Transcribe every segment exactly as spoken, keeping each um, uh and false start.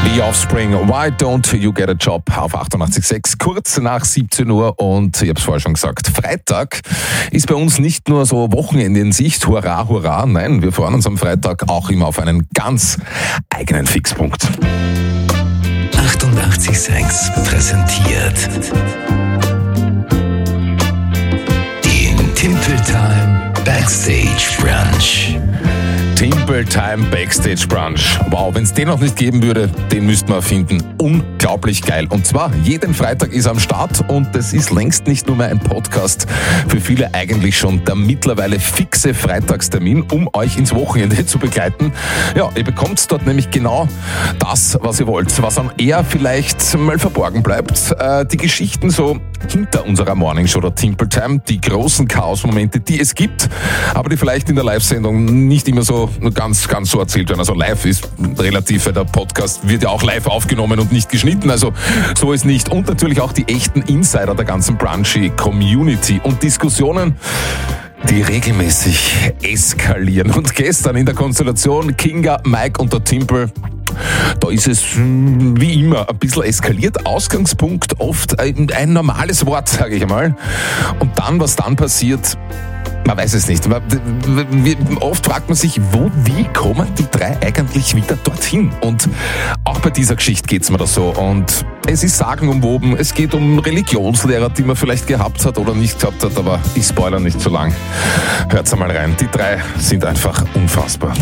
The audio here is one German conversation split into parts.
The Offspring, Why Don't You Get a Job auf achtundachtzig Komma sechs, kurz nach siebzehn Uhr, und ich habe es vorher schon gesagt, Freitag ist bei uns nicht nur so Wochenende in Sicht, hurra, hurra, nein, wir freuen uns am Freitag auch immer auf einen ganz eigenen Fixpunkt. achtundachtzig Komma sechs präsentiert den Timple Time Backstage Brunch. Timple Time Backstage Brunch. Wow, wenn es den noch nicht geben würde, den müssten wir finden. Unglaublich geil. Und zwar, jeden Freitag ist am Start, und das ist längst nicht nur mehr ein Podcast. Für viele eigentlich schon der mittlerweile fixe Freitagstermin, um euch ins Wochenende zu begleiten. Ja, ihr bekommt dort nämlich genau das, was ihr wollt. Was am eher vielleicht mal verborgen bleibt. Äh, die Geschichten so hinter unserer Morningshow der Timple Time. Die großen Chaos-Momente, die es gibt, aber die vielleicht in der Live-Sendung nicht immer so ganz, ganz so erzählt werden. Also live ist relativ, weil der Podcast wird ja auch live aufgenommen und nicht geschnitten. Also so ist nicht. Und natürlich auch die echten Insider der ganzen Brunchy-Community und Diskussionen, die regelmäßig eskalieren. Und gestern in der Konstellation Kinga, Mike und der Timple, da ist es wie immer ein bisschen eskaliert. Ausgangspunkt oft ein, ein normales Wort, sage ich einmal. Und dann, was dann passiert, man weiß es nicht. Oft fragt man sich, wo, wie kommen die drei eigentlich wieder dorthin? Und auch bei dieser Geschichte geht's mir da so. Und es ist sagenumwoben, es geht um Religionslehrer, die man vielleicht gehabt hat oder nicht gehabt hat, aber ich spoilere nicht zu lang. Hört's einmal rein. Die drei sind einfach unfassbar.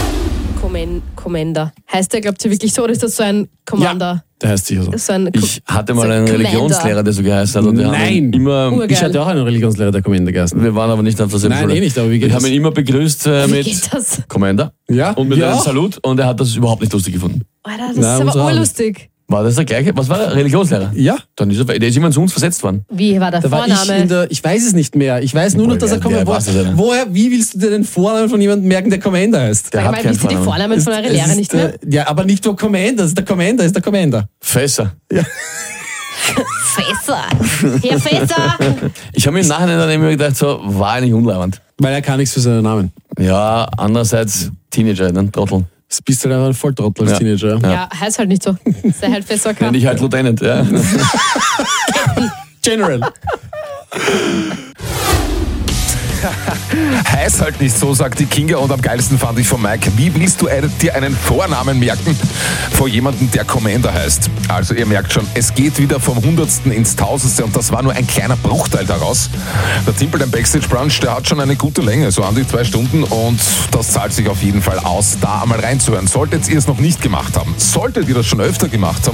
Commander. Heißt der, glaubt ihr wirklich so, oder ist das so ein Commander? Ja, der heißt sicher so. so ein ich hatte mal so einen Commander. Religionslehrer, der so geheißen hat. Und wir Nein! haben immer, Urgeil. ich hatte auch einen Religionslehrer, der Commander geheißen. Wir waren aber nicht auf derselben Nein, Schule. eh nicht, aber wie geht Wir das? haben ihn immer begrüßt äh, Wie mit geht das? Commander Ja? und mit Ja. einem Salut, und er hat das überhaupt nicht lustig gefunden. Alter, das Na, ist unsere aber auch urlustig. War das der gleiche? Was war der? Religionslehrer? Ja. Dann ist er, der ist immer zu uns versetzt worden. Wie war der Da war ich Vorname? in der, ich weiß es nicht mehr. Ich weiß nur noch, dass er Wer- Commander wer weiß es denn? Woher, wie willst du dir den Vornamen von jemandem merken, der Commander heißt? Der Sag hat mal, keinen wisst ihr die Vornamen. Vornamen von eurer Es Lehrer ist, nicht mehr? äh, Ja, aber nicht nur Commander, das ist der Commander, ist der Commander. Fässer. Fässer. Herr Fässer. Ich habe mir im Nachhinein dann immer gedacht, so, war eigentlich unleibend. Weil er kann nichts für seinen Namen. Ja, andererseits Teenager, dann Trottel. Das bist du halt ein Volltrottel als Ja. Teenager. Ja. Ja, heißt halt nicht so. Sei halt Fässer. Nenn ich halt Lieutenant, ja. General. Heißt halt nicht so, sagt die Kinga, und am geilsten fand ich von Mike, wie willst du einen, dir einen Vornamen merken von jemandem, der Commander heißt? Also ihr merkt schon, es geht wieder vom Hundertsten ins Tausendste, und das war nur ein kleiner Bruchteil daraus. Der Timple, der Backstage Brunch, der hat schon eine gute Länge, so an die zwei Stunden, und das zahlt sich auf jeden Fall aus, da einmal reinzuhören. Solltet ihr es noch nicht gemacht haben, solltet ihr das schon öfter gemacht haben,